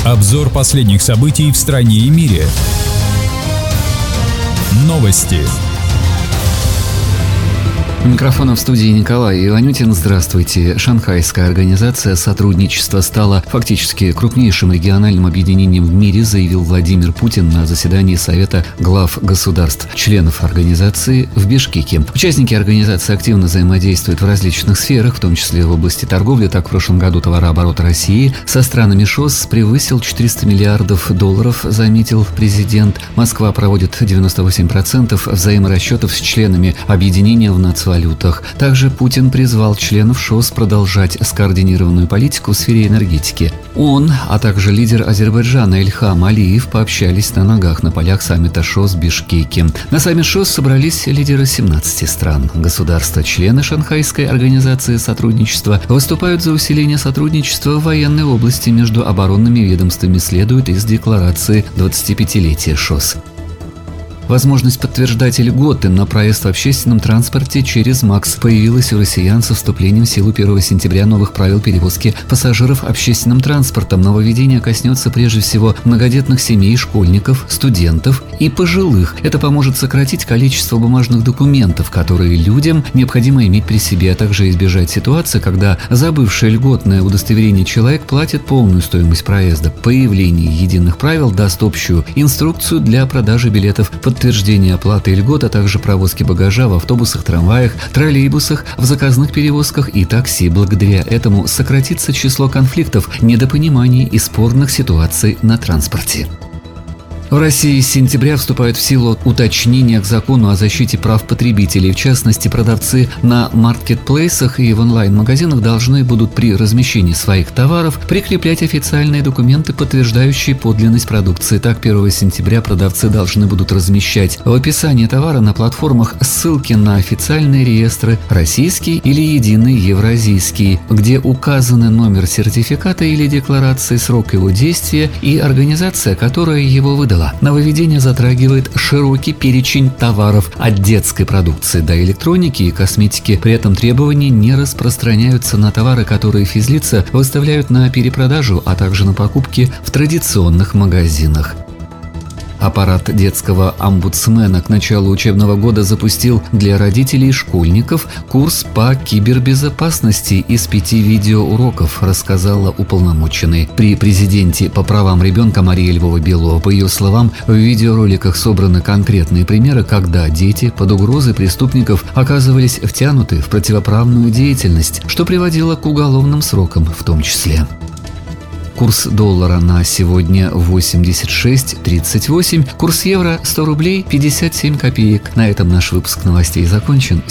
Обзор последних событий в стране и мире. Новости. У микрофона в студии Николай Иванютин. Здравствуйте. Шанхайская организация сотрудничества стала фактически крупнейшим региональным объединением в мире, заявил Владимир Путин на заседании Совета глав государств-членов организации в Бишкеке. Участники организации активно взаимодействуют в различных сферах, в том числе в области торговли. Так, в прошлом году товарооборот России со странами ШОС превысил $400 миллиардов, заметил президент. Москва проводит 98% взаиморасчетов с членами объединения в нацвалютах. Также Путин призвал членов ШОС продолжать скоординированную политику в сфере энергетики. Он, а также лидер Азербайджана Ильхам Алиев пообщались на ногах на полях саммита ШОС в Бишкеке. На саммит ШОС собрались лидеры 17 стран. Государства-члены Шанхайской организации сотрудничества выступают за усиление сотрудничества в военной области между оборонными ведомствами, следует из декларации 25-летия ШОС. Возможность подтверждать льготы на проезд в общественном транспорте через МАКС появилась у россиян со вступлением в силу 1 сентября новых правил перевозки пассажиров общественным транспортом. Нововведение коснется прежде всего многодетных семей, школьников, студентов и пожилых. Это поможет сократить количество бумажных документов, которые людям необходимо иметь при себе, а также избежать ситуации, когда забывший льготное удостоверение человек платит полную стоимость проезда. Появление единых правил даст общую инструкцию для продажи билетов, подтверждение оплаты льгот, а также провозки багажа в автобусах, трамваях, троллейбусах, в заказных перевозках и такси. Благодаря этому сократится число конфликтов, недопониманий и спорных ситуаций на транспорте. В России с сентября вступают в силу уточнения к закону о защите прав потребителей. В частности, продавцы на маркетплейсах и в онлайн-магазинах должны будут при размещении своих товаров прикреплять официальные документы, подтверждающие подлинность продукции. Так, 1 сентября продавцы должны будут размещать в описании товара на платформах ссылки на официальные реестры российский или единый евразийский, где указаны номер сертификата или декларации, срок его действия и организация, которая его выдала. Нововведение затрагивает широкий перечень товаров от детской продукции до электроники и косметики. При этом требования не распространяются на товары, которые физлица выставляют на перепродажу, а также на покупки в традиционных магазинах. Аппарат детского омбудсмена к началу учебного года запустил для родителей и школьников курс по кибербезопасности из 5 видеоуроков, рассказала уполномоченный при президенте по правам ребенка Мария Львова-Белова. По ее словам, в видеороликах собраны конкретные примеры, когда дети под угрозой преступников оказывались втянуты в противоправную деятельность, что приводило к уголовным срокам в том числе. Курс доллара на сегодня 86.38, курс евро 100 рублей 57 копеек. На этом наш выпуск новостей закончен.